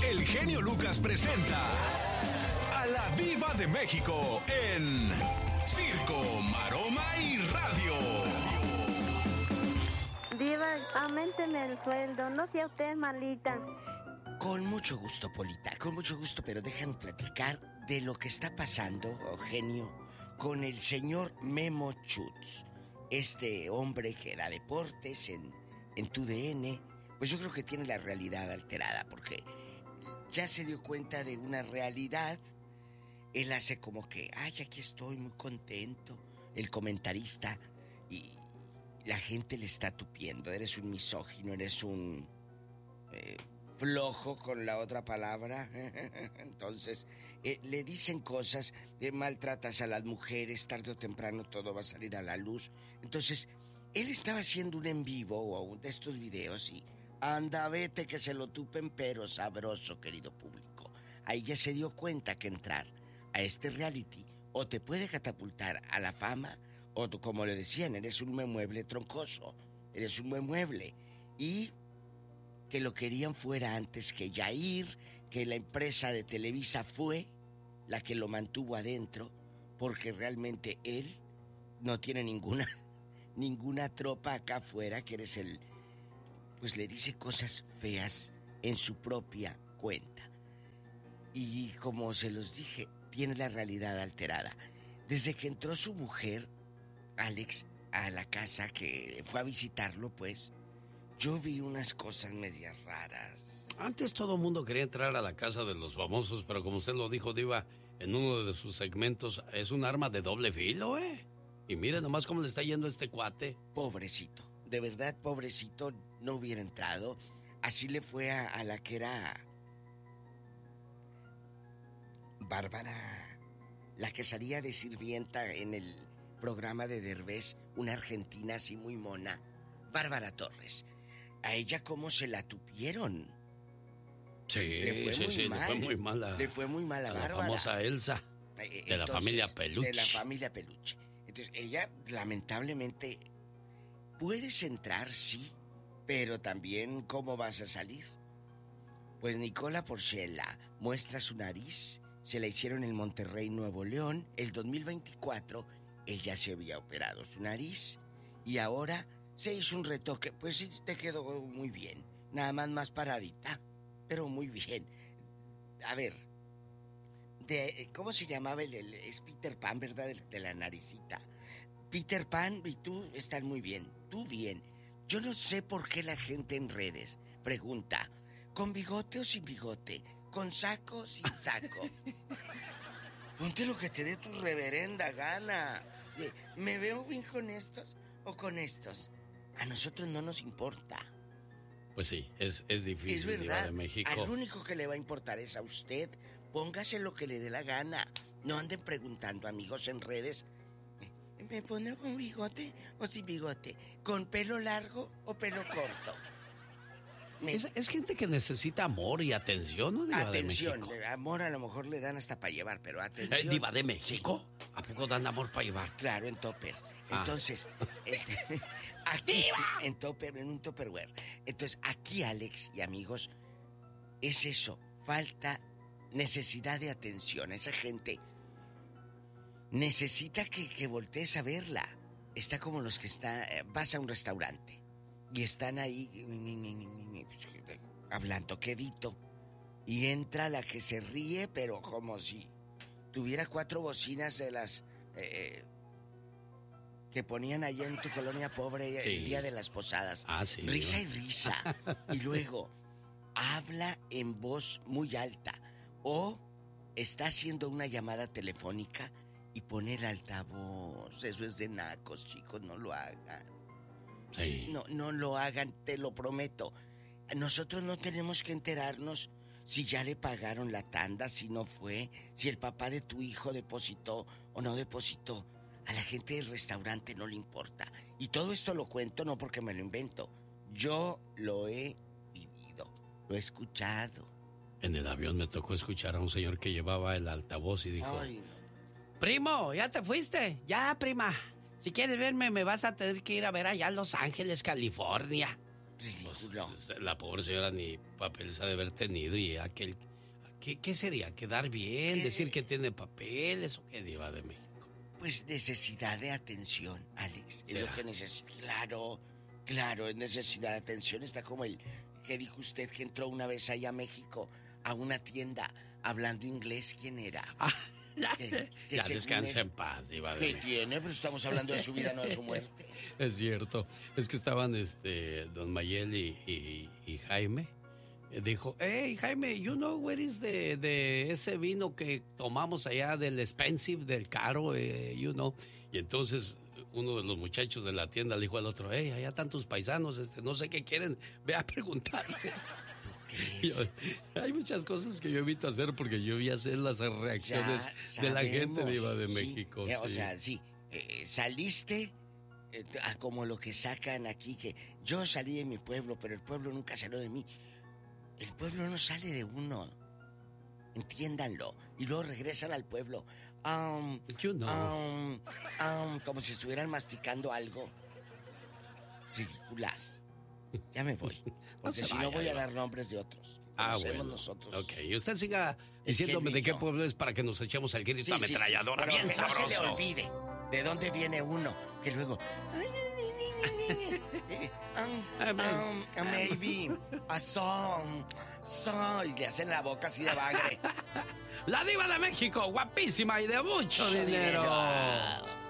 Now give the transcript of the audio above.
el genio Lucas presenta a la Diva de México en Circo, Maroma y Radio. Diva, auménteme el sueldo, no sea usted malita. Con mucho gusto, Polita, con mucho gusto, pero déjame platicar de lo que está pasando, genio, con el señor Memo Schutz. Este hombre que da deportes en TUDN, pues yo creo que tiene la realidad alterada, porque ya se dio cuenta de una realidad. Él hace como que, ay, aquí estoy muy contento, el comentarista, y la gente le está tupiendo. Eres un misógino, eres un flojo con la otra palabra. Entonces, le dicen cosas, maltratas a las mujeres, tarde o temprano todo va a salir a la luz. Entonces, él estaba haciendo un en vivo o de estos videos y anda, vete que se lo tupen, pero sabroso, querido público. Ahí ya se dio cuenta que entrar a este reality o te puede catapultar a la fama, o como le decían, eres un mueble troncoso, eres un mueble. Y que lo querían fuera antes que Yair, que la empresa de Televisa fue la que lo mantuvo adentro, porque realmente él no tiene ninguna tropa acá afuera, que eres el... Pues le dice cosas feas en su propia cuenta. Y como se los dije, tiene la realidad alterada. Desde que entró su mujer, Alex, a la casa, que fue a visitarlo, pues, yo vi unas cosas medias raras. Antes todo el mundo quería entrar a la casa de los famosos, pero como usted lo dijo, Diva, en uno de sus segmentos, es un arma de doble filo, ¿eh? Y mire nomás cómo le está yendo a este cuate. Pobrecito, de verdad, pobrecito, no hubiera entrado. Así le fue a la que era Bárbara, la que salía de sirvienta en el programa de Derbez, una argentina así muy mona, Bárbara Torres. A ella cómo se la tupieron. Sí, le fue muy mal. Le fue muy mal a Bárbara. La famosa Elsa, de la familia Peluche. De la familia Peluche. Entonces, ella, lamentablemente, puedes entrar, sí, pero también, ¿cómo vas a salir? Pues Nicola Porchela muestra su nariz, se la hicieron en Monterrey, Nuevo León. El 2024, él ya se había operado su nariz y ahora se hizo un retoque. Pues sí, te quedó muy bien, nada más paradita, pero muy bien. A ver, ¿cómo se llamaba es Peter Pan, ¿verdad? De la naricita. Peter Pan y tú están muy bien, tú bien. Yo no sé por qué la gente en redes pregunta, ¿con bigote o sin bigote? ¿Con saco o sin saco? Ponte lo que te dé tu reverenda gana. ¿Me veo bien con estos o con estos? A nosotros no nos importa. Pues sí, es difícil. Es verdad, de México. al único que le va a importar es a usted. Póngase lo que le dé la gana. No anden preguntando, amigos, en redes, ¿me pone con bigote o sin bigote? ¿Con pelo largo o pelo corto? Es gente que necesita amor y atención, ¿no? Diva atención, de México. Amor a lo mejor le dan hasta para llevar, pero atención. ¿Diva de México? Sí. ¿A poco dan amor para llevar? Claro, en topper. Entonces, aquí, en topper, en un topperware. Entonces, aquí, Alex y amigos, es eso, necesidad de atención. Esa gente necesita que voltees a verla. Está como los que vas a un restaurante y están ahí hablando quedito, y entra la que se ríe, pero como si tuviera 4 bocinas de las que ponían allá en tu colonia pobre, sí, el día de las posadas. Sí, risa y risa. Y luego habla en voz muy alta o está haciendo una llamada telefónica y pone el altavoz. Eso es de nacos, chicos, no lo hagan. Sí. No lo hagan, te lo prometo. Nosotros no tenemos que enterarnos si ya le pagaron la tanda, si no fue, si el papá de tu hijo depositó o no depositó. A la gente del restaurante no le importa. Y todo esto lo cuento no porque me lo invento. Yo lo he vivido, lo he escuchado. En el avión me tocó escuchar a un señor que llevaba el altavoz y dijo: ay, no. Primo, ¿ya te fuiste? Ya, prima. Si quieres verme, me vas a tener que ir a ver allá a Los Ángeles, California. Ridículo. Pues, la pobre señora ni papeles ha de haber tenido y aquel... ¿Qué sería? ¿Quedar bien? ¿Decir que tiene papeles o qué, Diva de México? Pues necesidad de atención, Alex. Es ¿será? lo que necesita. Claro, es necesidad de atención. Está como el que dijo usted que entró una vez allá a México a una tienda hablando inglés. ¿Quién era? Ya según descansa él, en paz, Diva de ¿qué México. tiene? Pero estamos hablando de su vida, no de su muerte. Es cierto. Es que estaban don Mayel y Jaime. Dijo, hey, Jaime, you know where is de ese vino que tomamos allá del expensive, del caro, you know. Y entonces uno de los muchachos de la tienda le dijo al otro, hey, allá están tus paisanos, no sé qué quieren, ve a preguntarles. Hay muchas cosas que yo evito hacer porque yo vi hacer las reacciones de la gente de México. O sea, sí, saliste como lo que sacan aquí, que yo salí de mi pueblo, pero el pueblo nunca salió de mí. El pueblo no sale de uno, entiéndanlo, y luego regresan al pueblo. Como si estuvieran masticando algo. Ridículas. Ya me voy. Porque si no voy a dar nombres de otros. Bueno. Nosotros. Ok, y usted siga diciéndome de qué pueblo es para que nos echemos el grito ametralladora bien que sabroso. No se le olvide de dónde viene uno. Que luego... maybe a song. Y le hacen la boca así de bagre. La Diva de México, guapísima y de mucho dinero.